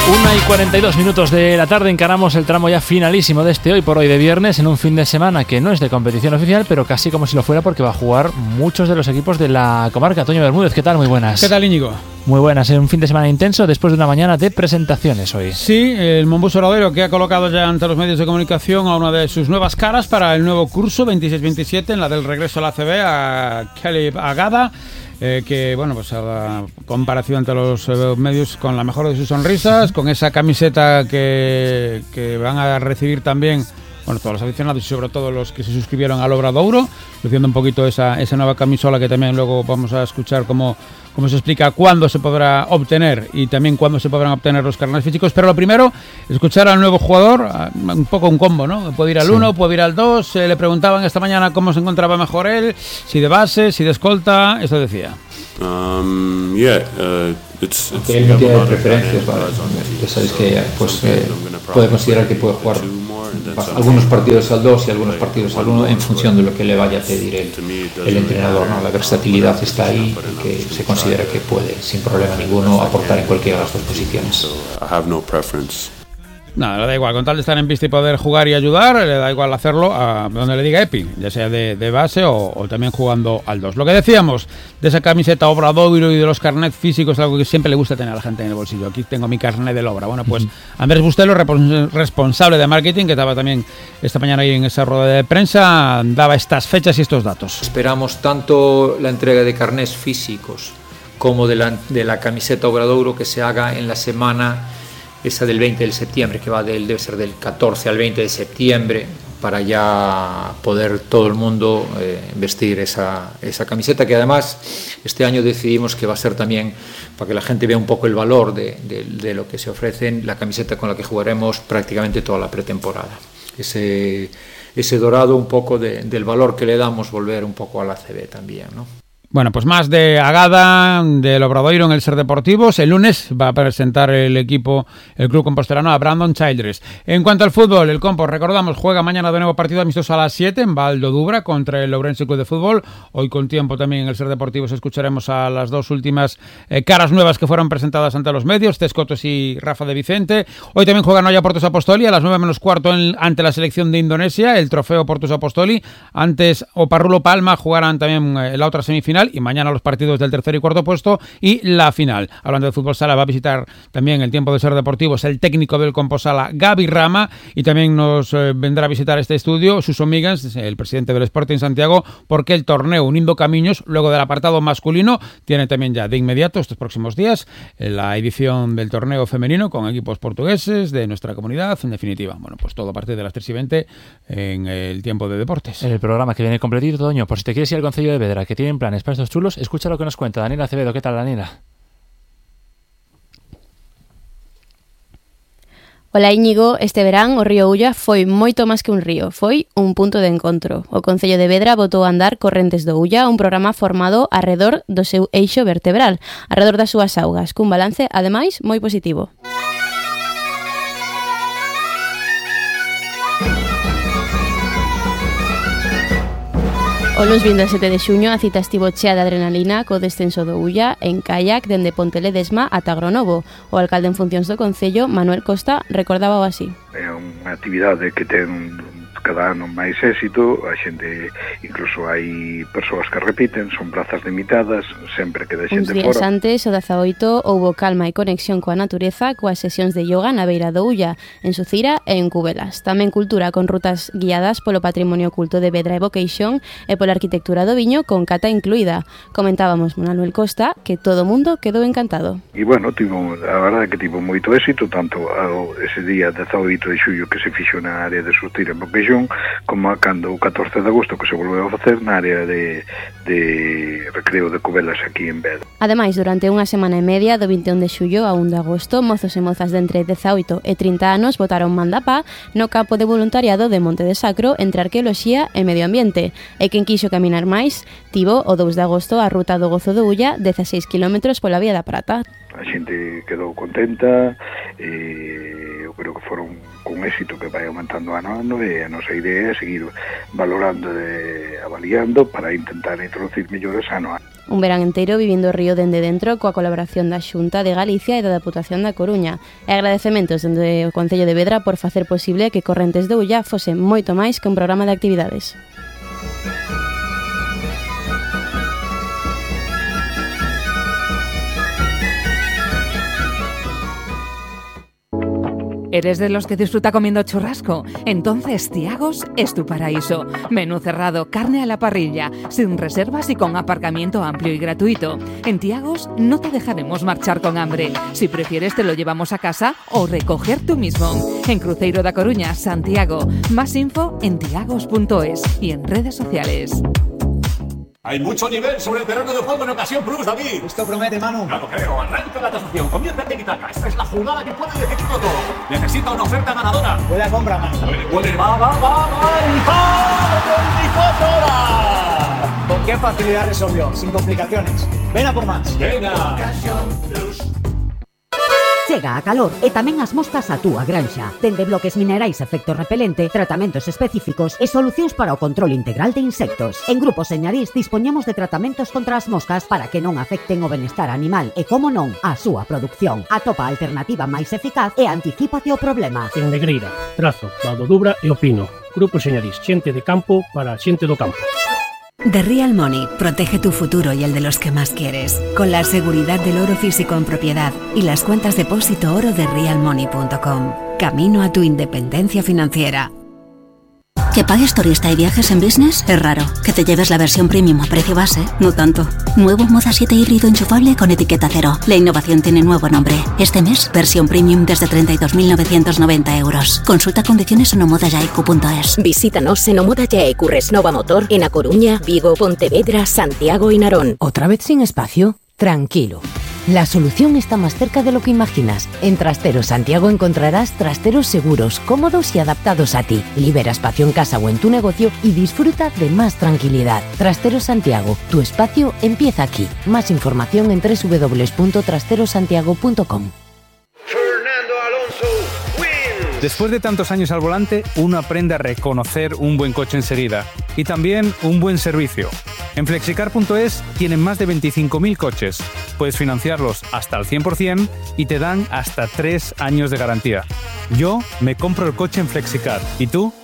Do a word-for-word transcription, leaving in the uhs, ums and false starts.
una y cuarenta y dos minutos de la tarde, encaramos el tramo ya finalísimo de este hoy por hoy de viernes, en un fin de semana que no es de competición oficial, pero casi como si lo fuera, porque va a jugar muchos de los equipos de la comarca. Toño Bermúdez, ¿qué tal? Muy buenas. ¿Qué tal, Íñigo? Muy buenas, en un fin de semana intenso después de una mañana de presentaciones hoy. Sí, el Monbus Obradoiro, que ha colocado ya ante los medios de comunicación a una de sus nuevas caras para el nuevo curso veintiséis veintisiete, en la del regreso a la A C B, a Kelly Agada. Eh, que bueno, pues ha comparecido ante los eh, medios con la mejor de sus sonrisas, con esa camiseta que, que van a recibir también, bueno, todos los aficionados y sobre todo los que se suscribieron al Obradoiro, luciendo un poquito esa, esa nueva camisola, que también luego vamos a escuchar cómo, cómo se explica cuándo se podrá obtener y también cuándo se podrán obtener los carnets físicos. Pero lo primero, escuchar al nuevo jugador, un poco un combo, ¿no? Puede ir al uno, sí. Puede ir al dos. Eh, le preguntaban esta mañana cómo se encontraba mejor él, si de base, si de escolta. Esto decía. Um, yeah, uh, it's, it's, él no tiene preferencias, ¿vale? Ya sabéis que pues, eh, puede considerar que puede jugar algunos partidos al dos y algunos partidos al uno en función de lo que le vaya a pedir el, el entrenador, ¿no? La versatilidad está ahí y que se considera que puede sin problema ninguno aportar en cualquiera de las dos posiciones. No, le da igual, con tal de estar en pista y poder jugar y ayudar, le da igual hacerlo a donde le diga Epi, ya sea de, de base o, o también jugando al dos. Lo que decíamos de esa camiseta Obradoiro y de los carnets físicos, algo que siempre le gusta tener a la gente en el bolsillo. Aquí tengo mi carnet del Obra. Bueno, pues Andrés Bustelo, responsable de marketing, que estaba también esta mañana ahí en esa rueda de prensa, daba estas fechas y estos datos. Esperamos tanto la entrega de carnets físicos como de la, de la camiseta Obradoiro que se haga en la semana esa del veinte de septiembre, que va del, debe ser del catorce al veinte de septiembre, para ya poder todo el mundo eh, vestir esa, esa camiseta, que además este año decidimos que va a ser también, para que la gente vea un poco el valor de, de, de lo que se ofrece, la camiseta con la que jugaremos prácticamente toda la pretemporada. Ese, ese dorado un poco de, del valor que le damos, volver un poco a la A C B también, ¿no? Bueno, pues más de Agada, del Obradoiro en el Ser Deportivos. El lunes va a presentar el equipo, el club compostelano, a Brandon Childress. En cuanto al fútbol, el Compo, recordamos, juega mañana de nuevo partido amistoso a las siete en Valdodubra contra el Ourense Club de Fútbol. Hoy con tiempo también en el Ser Deportivos escucharemos a las dos últimas eh, caras nuevas que fueron presentadas ante los medios, Cés Cotos y Rafa de Vicente. Hoy también juega Noia Portus Apostoli a las nueve menos cuarto en, ante la selección de Indonesia, el trofeo Portus Apostoli. Antes Oparrulo Palma jugarán también eh, la otra semifinal, y mañana los partidos del tercer y cuarto puesto y la final. Hablando de fútbol sala, va a visitar también el tiempo de Ser Deportivos el técnico del Composala, Gaby Rama, y también nos eh, vendrá a visitar este estudio Suso Migans, el presidente del Sporting Santiago, porque el torneo Unindo Camiños, luego del apartado masculino, tiene también ya de inmediato estos próximos días la edición del torneo femenino con equipos portugueses de nuestra comunidad. En definitiva, bueno, pues todo a partir de las tres y veinte en el tiempo de deportes. El programa que viene completito, Toño, por si te quieres ir al Concello de Vedra, que tienen planes para estos chulos, escucha lo que nos cuenta Daniela Acevedo. ¿Qué tal, Daniela? Ola, Íñigo, este verán o río Ulla foi moito máis que un río, foi un punto de encontro. O Concello de Vedra botou a andar Correntes do Ulla, un programa formado arredor do seu eixo vertebral, arredor das súas augas, cun balance, ademais, moi positivo. O luns vinte e sete de xuño a cita estivo chea de adrenalina co descenso do Ulla en kayak dende Ponteledesma ata Gronovo. O alcalde en funcións do Concello, Manuel Costa, recordaba o así. É unha actividade que ten cada ano máis éxito, a xente, incluso hai persoas que repiten, son prazas limitadas, sempre que de xente fora. Uns días antes, o dezaoito, houbo calma e conexión coa natureza coas sesións de yoga na beira do Ulla, en Sucira e en Cubelas. Tamén cultura con rutas guiadas polo patrimonio oculto de Vedra Evocation e pola arquitectura do viño con cata incluída. Comentábamos Manuel Costa que todo o mundo quedou encantado. E bueno, tivo, a verdade que tivo moito éxito, tanto ao, ese día dezaoito de xullo que se fixo na área de Sucira en Evocation, como a cando o catorce de agosto que se volveu a facer na área de, de recreo de Cubelas aquí en Vedra. Ademais, durante unha semana e media do vinte e un de xullo a un de agosto, mozos e mozas de entre dezaoito e trinta anos botaron mandapá no campo de voluntariado de Monte de Sacro entre arqueoloxía e medio ambiente. E quen quixo caminar máis, tivo o dous de agosto a ruta do Gozo do Ulla, dezaseis kilómetros pola Vía da Prata. A xente quedou contenta, e o creo que foron con éxito que vai aumentando ano a ano, e a nosa idea é seguir valorando e avaliando para intentar introducir mellores ano a ano. Un verán inteiro vivindo o río dende dentro coa colaboración da Xunta de Galicia e da Deputación da Coruña. E agradecementos dende o Concello de Vedra por facer posible que Correntes de Ulla fose moito máis que un programa de actividades. ¿Eres de los que disfruta comiendo churrasco? Entonces Tiagos es tu paraíso. Menú cerrado, carne a la parrilla, sin reservas y con aparcamiento amplio y gratuito. En Tiagos no te dejaremos marchar con hambre. Si prefieres te lo llevamos a casa o recoger tú mismo. En Cruzeiro da Coruña, Santiago. Más info en tiagos punto es y en redes sociales. Hay mucho nivel sobre el terreno de juego en Ocasión Plus, David. Esto promete, Manu. Claro, creo. Arranca la tasación. Comienza el tiki-taka. Esta es la jugada que puede decidirlo todo. Necesita una oferta ganadora. Buena compra, Manu. Puede, va, va, va, va. ¡Y va! veinticuatro horas! ¿Con qué facilidad resolvió? Sin complicaciones. Ven a por más. Venga. Ocasión Plus. Chega a calor e tamén as moscas a túa granxa. Dende bloques minerais efecto repelente, tratamentos específicos e solucións para o control integral de insectos. En Grupo Señarís dispoñemos de tratamentos contra as moscas para que non afecten o benestar animal e, como non, a súa produción. Atopa a alternativa máis eficaz e anticípate o problema. En Negreira, Trazo, Valdo Dubra e Opino. Grupo Señarís, xente de campo para xente do campo. The Real Money protege tu futuro y el de los que más quieres, con la seguridad del oro físico en propiedad y las cuentas depósito oro de real money punto com. Camino a tu independencia financiera. ¿Que pagues turista y viajes en business? Es raro. ¿Que te lleves la versión premium a precio base? No tanto. Nuevo Moda siete híbrido enchufable con etiqueta cero. La innovación tiene nuevo nombre. Este mes, versión premium desde treinta y dos mil novecientos noventa euros. Consulta condiciones en omodayaiku punto es. Visítanos en Omodayaiku Resnova Motor en A Coruña, Vigo, Pontevedra, Santiago y Narón. ¿Otra vez sin espacio? Tranquilo. La solución está más cerca de lo que imaginas. En Trasteros Santiago encontrarás trasteros seguros, cómodos y adaptados a ti. Libera espacio en casa o en tu negocio y disfruta de más tranquilidad. Trasteros Santiago, tu espacio empieza aquí. Más información en doble u doble u doble u punto trasteros santiago punto com. Después de tantos años al volante, uno aprende a reconocer un buen coche enseguida y también un buen servicio. En flexicar punto es tienen más de veinticinco mil coches. Puedes financiarlos hasta el cien por ciento y te dan hasta tres años de garantía. Yo me compro el coche en Flexicar. ¿Y tú?